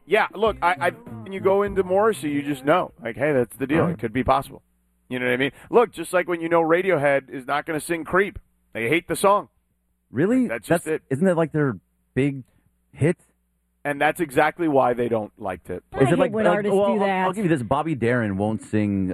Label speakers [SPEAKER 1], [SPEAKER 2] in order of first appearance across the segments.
[SPEAKER 1] Yeah, look, when you go into Morrissey, you just know, like, hey, that's the deal.
[SPEAKER 2] Right.
[SPEAKER 1] It could be possible. You know what I mean? Look, just like when you know Radiohead is not going to sing "Creep," they hate the song.
[SPEAKER 2] Really?
[SPEAKER 1] That's just it.
[SPEAKER 2] Isn't that like their big hit?
[SPEAKER 1] And that's exactly why they don't like to play.
[SPEAKER 2] Is it like
[SPEAKER 3] when artists do that.
[SPEAKER 2] I'll give you this. Bobby Darin won't sing.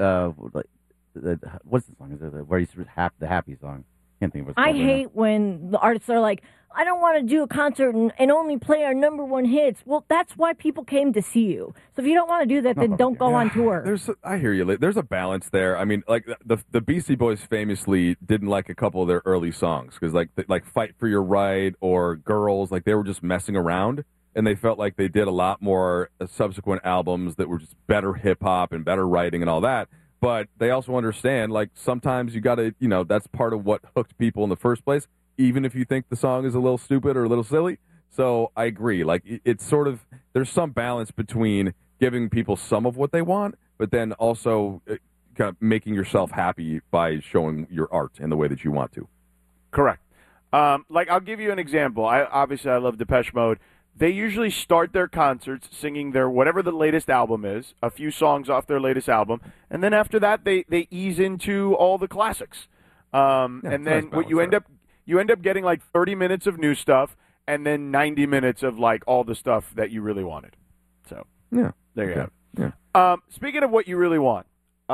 [SPEAKER 2] What's the song? Is it where he's the happy song? Can't think of what's
[SPEAKER 3] I
[SPEAKER 2] called right
[SPEAKER 3] hate when the artists are like, I don't want to do a concert and only play our number one hits. Well, that's why people came to see you. So if you don't want to do that, then don't go on tour.
[SPEAKER 4] I hear you. There's a balance there. I mean, like the Beastie Boys famously didn't like a couple of their early songs because like "Fight for Your Right" or "Girls," like they were just messing around, and they felt like they did a lot more subsequent albums that were just better hip hop and better writing and all that. But they also understand, like, sometimes you got to, that's part of what hooked people in the first place, even if you think the song is a little stupid or a little silly. So I agree. Like, it's sort of, there's some balance between giving people some of what they want, but then also kind of making yourself happy by showing your art in the way that you want to.
[SPEAKER 1] Correct. Like, I'll give you an example. I love Depeche Mode. They usually start their concerts singing their whatever the latest album is, a few songs off their latest album, and then after that they ease into all the classics. And then what you end up getting like 30 minutes of new stuff, and then 90 minutes of like all the stuff that you really wanted. So there you go.
[SPEAKER 4] Yeah.
[SPEAKER 1] Speaking of what you really want,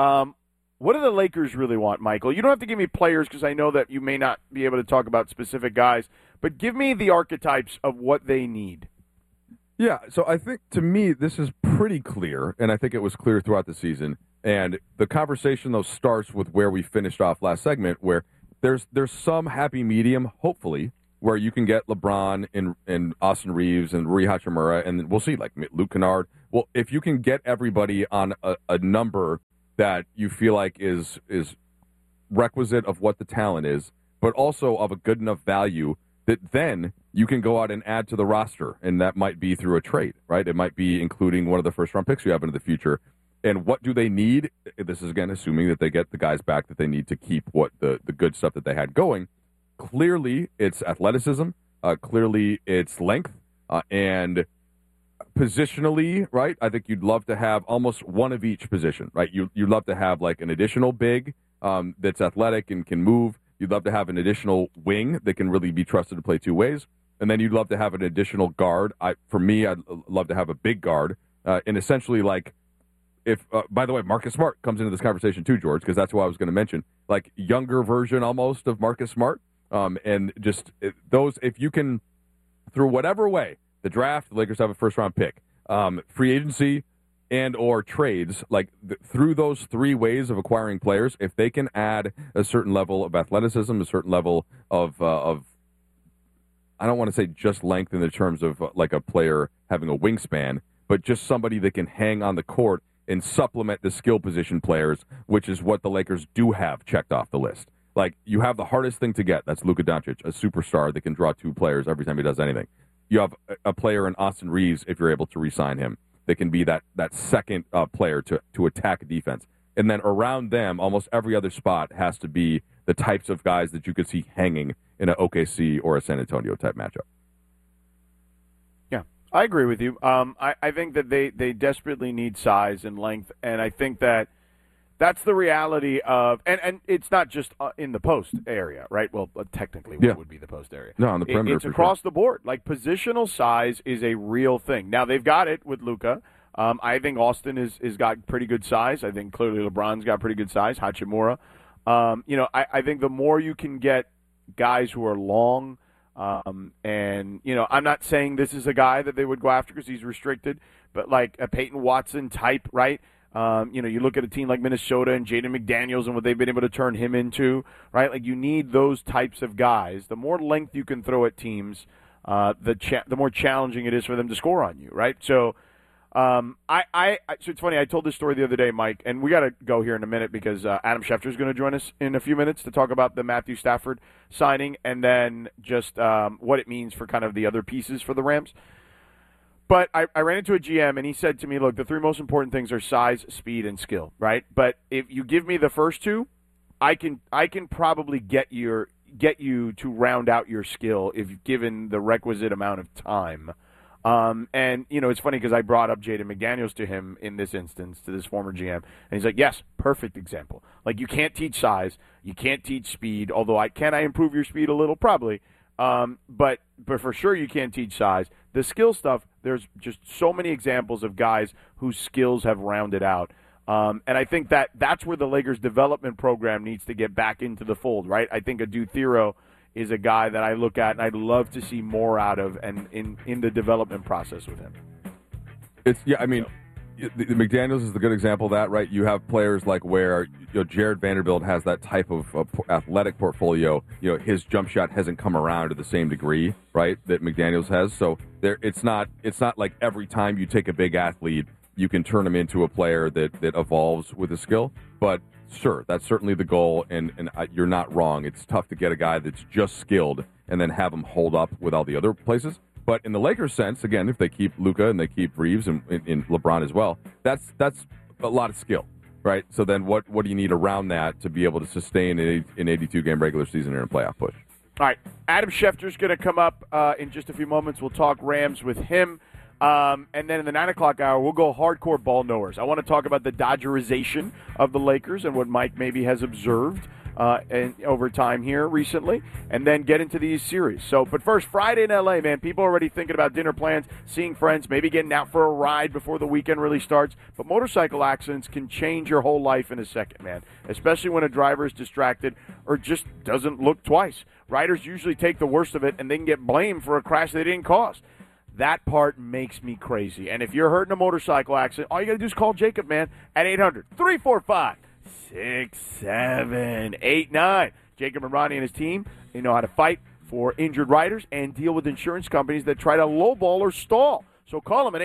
[SPEAKER 1] what do the Lakers really want, Michael? You don't have to give me players because I know that you may not be able to talk about specific guys, but give me the archetypes of what they need.
[SPEAKER 4] Yeah, so I think, to me, this is pretty clear, and I think it was clear throughout the season. And the conversation, though, starts with where we finished off last segment, where there's some happy medium, hopefully, where you can get LeBron and Austin Reeves and Rui Hachimura, and we'll see, like Luke Kennard. Well, if you can get everybody on a number that you feel like is requisite of what the talent is, but also of a good enough value, that then you can go out and add to the roster, and that might be through a trade, right? It might be including one of the first-round picks you have into the future. And what do they need? This is, again, assuming that they get the guys back that they need to keep what the good stuff that they had going. Clearly, it's athleticism. Clearly, it's length. And positionally, right, I think you'd love to have almost one of each position, right? You'd love to have, like, an additional big that's athletic and can move. You'd love to have an additional wing that can really be trusted to play two ways. And then you'd love to have an additional guard. For me, I'd love to have a big guard. And essentially, like, if, by the way, Marcus Smart comes into this conversation too, George, because that's what I was going to mention. Like, younger version almost of Marcus Smart. And just those, if you can, through whatever way, the draft, the Lakers have a first-round pick, free agency, and or trades, like through those three ways of acquiring players, if they can add a certain level of athleticism, a certain level of I don't want to say just length in the terms of like a player having a wingspan, but just somebody that can hang on the court and supplement the skill position players, which is what the Lakers do have checked off the list. Like, you have the hardest thing to get. That's Luka Doncic, a superstar that can draw two players every time he does anything. You have a player in Austin Reeves, if you're able to re-sign him, that can be that second player to attack a defense. And then around them, almost every other spot has to be the types of guys that you could see hanging in an OKC or a San Antonio type matchup.
[SPEAKER 1] Yeah, I agree with you. I think that they desperately need size and length, and I think that's the reality of, and it's not just in the post area, right? Well, technically, what would be the post area?
[SPEAKER 4] No, on the perimeter.
[SPEAKER 1] It's across the board. Like, positional size is a real thing. Now, they've got it with Luka. I think Austin is got pretty good size. I think clearly LeBron's got pretty good size. Hachimura. I think the more you can get guys who are long, and, I'm not saying this is a guy that they would go after because he's restricted, but like a Peyton Watson type, right? You look at a team like Minnesota and Jaden McDaniels and what they've been able to turn him into, right? Like, you need those types of guys. The more length you can throw at teams, the more challenging it is for them to score on you, right? So, so it's funny. I told this story the other day, Mike, and we got to go here in a minute because Adam Schefter is going to join us in a few minutes to talk about the Matthew Stafford signing and then just what it means for kind of the other pieces for the Rams. But I ran into a GM, and he said to me, look, the three most important things are size, speed, and skill, right? But if you give me the first two, I can probably get you to round out your skill if given the requisite amount of time. And, it's funny because I brought up Jaden McDaniels to him in this instance, to this former GM, and he's like, yes, perfect example. Like, you can't teach size, you can't teach speed, although can I improve your speed a little? Probably. But for sure you can't teach size. The skill stuff, there's just so many examples of guys whose skills have rounded out. And I think that's where the Lakers development program needs to get back into the fold, right? I think Adu Thero is a guy that I look at and I'd love to see more out of and in the development process with him.
[SPEAKER 4] The McDaniels is the good example of that, right? You have players like where Jared Vanderbilt has that type of athletic portfolio. His jump shot hasn't come around to the same degree, right, that McDaniels has. So it's not like every time you take a big athlete, you can turn him into a player that evolves with his skill. But sure, that's certainly the goal, and you're not wrong. It's tough to get a guy that's just skilled and then have him hold up with all the other places. But in the Lakers sense, again, if they keep Luka and they keep Reeves and LeBron as well, that's a lot of skill, right? So then what do you need around that to be able to sustain an 82-game regular season and a playoff push?
[SPEAKER 1] All right, Adam Schefter's going to come up in just a few moments. We'll talk Rams with him. And then in the 9 o'clock hour, we'll go hardcore ball knowers. I want to talk about the Dodgerization of the Lakers and what Mike maybe has observed over time here recently, and then get into these series. But first, Friday in L.A., man, people are already thinking about dinner plans, seeing friends, maybe getting out for a ride before the weekend really starts. But motorcycle accidents can change your whole life in a second, man, especially when a driver is distracted or just doesn't look twice. Riders usually take the worst of it, and they can get blamed for a crash they didn't cause. That part makes me crazy. And if you're hurt in a motorcycle accident, all you got to do is call Jacob, man, at 800-345-6789. Jacob and Ronnie and his team, they know how to fight for injured riders and deal with insurance companies that try to lowball or stall. So call them at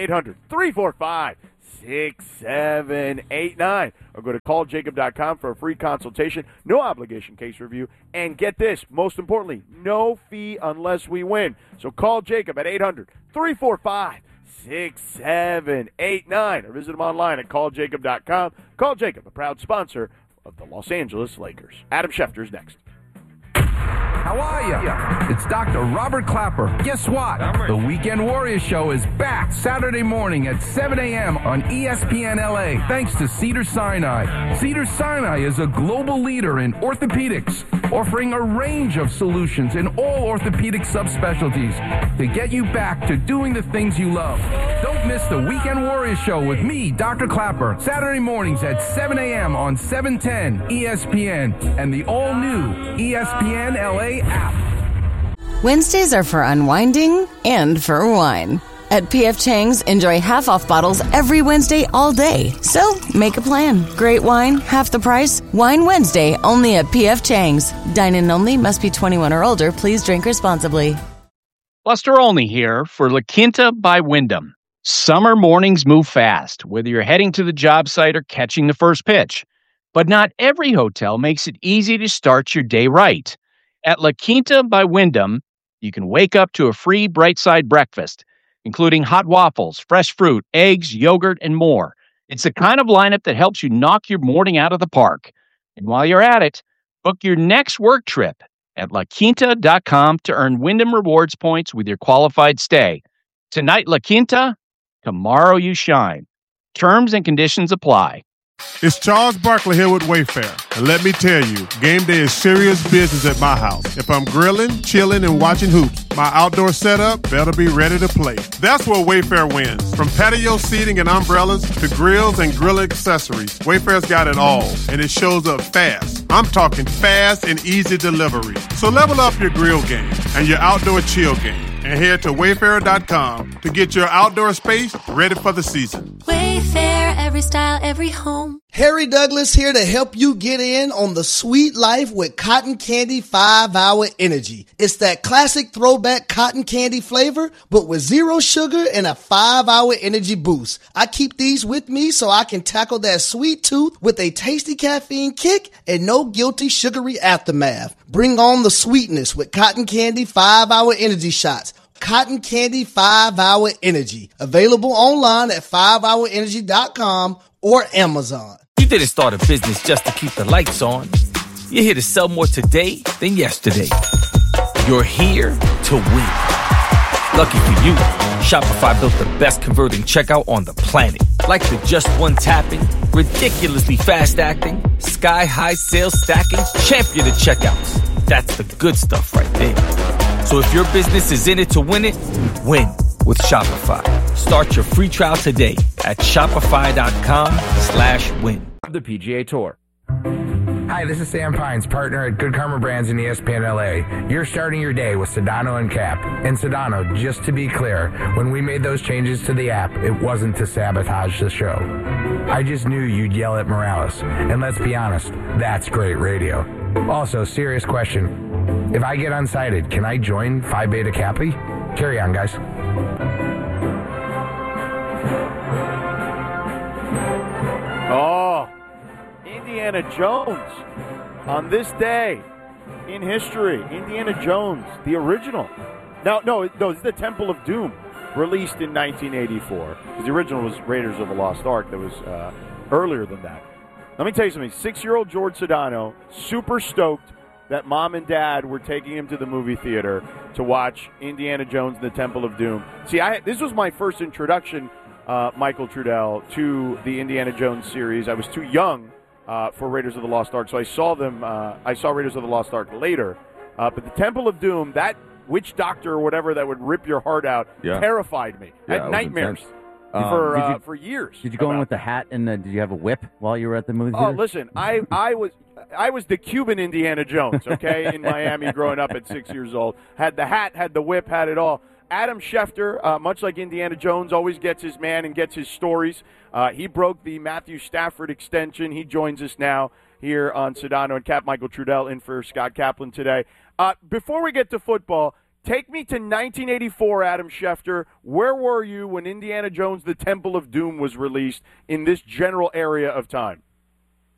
[SPEAKER 1] 800-345-6789 or go to calljacob.com for a free consultation, no obligation case review, and get this, most importantly, no fee unless we win. So call Jacob at 800-345-6789 or visit him online at calljacob.com. Call Jacob, a proud sponsor of the Los Angeles Lakers. Adam Schefter's next.
[SPEAKER 5] How are you? It's Dr. Robert Clapper. Guess what? The Weekend Warriors Show is back Saturday morning at 7 a.m. on ESPN LA, thanks to Cedars-Sinai. Cedars-Sinai is a global leader in orthopedics, offering a range of solutions in all orthopedic subspecialties to get you back to doing the things you love. Don't miss the Weekend Warriors Show with me, Dr. Clapper, Saturday mornings at 7 a.m. on 710 ESPN and the all-new ESPN LA app.
[SPEAKER 6] Wednesdays are for unwinding and for wine. At P.F. Chang's, enjoy half-off bottles every Wednesday all day. So, make a plan. Great wine, half the price. Wine Wednesday, only at P.F. Chang's. Dine-in only, must be 21 or older. Please drink responsibly.
[SPEAKER 7] Buster Olney here for La Quinta by Wyndham. Summer mornings move fast, whether you're heading to the job site or catching the first pitch. But not every hotel makes it easy to start your day right. At La Quinta by Wyndham, you can wake up to a free Bright Side breakfast, including hot waffles, fresh fruit, eggs, yogurt, and more. It's the kind of lineup that helps you knock your morning out of the park. And while you're at it, book your next work trip at LaQuinta.com to earn Wyndham Rewards points with your qualified stay. Tonight, La Quinta, tomorrow you shine. Terms and conditions apply.
[SPEAKER 8] It's Charles Barkley here with Wayfair. And let me tell you, game day is serious business at my house. If I'm grilling, chilling, and watching hoops, my outdoor setup better be ready to play. That's where Wayfair wins. From patio seating and umbrellas to grills and grill accessories, Wayfair's got it all, and it shows up fast. I'm talking fast and easy delivery. So level up your grill game and your outdoor chill game, and head to Wayfair.com to get your outdoor space ready for the season.
[SPEAKER 9] Wayfair, every style, every home.
[SPEAKER 10] Harry Douglas here to help you get in on the sweet life with Cotton Candy 5-Hour Energy. It's that classic throwback cotton candy flavor, but with 0 sugar and a 5-hour energy boost. I keep these with me so I can tackle that sweet tooth with a tasty caffeine kick and no guilty sugary aftermath. Bring on the sweetness with Cotton Candy 5-Hour Energy Shots. Cotton Candy 5-Hour Energy. Available online at 5hourenergy.com or Amazon.
[SPEAKER 11] You didn't start a business just to keep the lights on. You're here to sell more today than yesterday. You're here to win. Lucky for you, Shopify built the best converting checkout on the planet. Like the just one tapping, ridiculously fast acting, sky-high sales stacking, champion of checkouts. That's the good stuff right there. So if your business is in it to win it, win with Shopify. Start your free trial today at shopify.com/win.
[SPEAKER 12] The PGA Tour. Hi, this is Sam Pines, partner at Good Karma Brands in ESPN LA. You're starting your day with Sedano and Cap. And Sedano, just to be clear, when we made those changes to the app, it wasn't to sabotage the show. I just knew you'd yell at Morales. And let's be honest, that's great radio. Also, serious question. If I get unsighted, can I join Phi Beta Kappa? Carry on, guys.
[SPEAKER 1] Oh, Indiana Jones on this day in history. Indiana Jones, the original. No, it's the Temple of Doom, released in 1984. The original was Raiders of the Lost Ark. That was earlier than that. Let me tell you something. 6-year-old George Sedano, super stoked that mom and dad were taking him to the movie theater to watch Indiana Jones and the Temple of Doom. See, this was my first introduction, Michael Trudell, to the Indiana Jones series. I was too young for Raiders of the Lost Ark, so I saw them. I saw Raiders of the Lost Ark later. But the Temple of Doom, that witch doctor or whatever that would rip your heart out, terrified me. I had nightmares for years.
[SPEAKER 2] Did you go in with the hat and did you have a whip while you were at the movie
[SPEAKER 1] theater?
[SPEAKER 2] Oh,
[SPEAKER 1] listen, I was the Cuban Indiana Jones, okay, in Miami growing up at 6 years old. Had the hat, had the whip, had it all. Adam Schefter, much like Indiana Jones, always gets his man and gets his stories. He broke the Matthew Stafford extension. He joins us now here on Sedano and Cap. Michael Trudell in for Scott Kaplan today. Before we get to football, take me to 1984, Adam Schefter. Where were you when Indiana Jones, The Temple of Doom was released in this general area of time?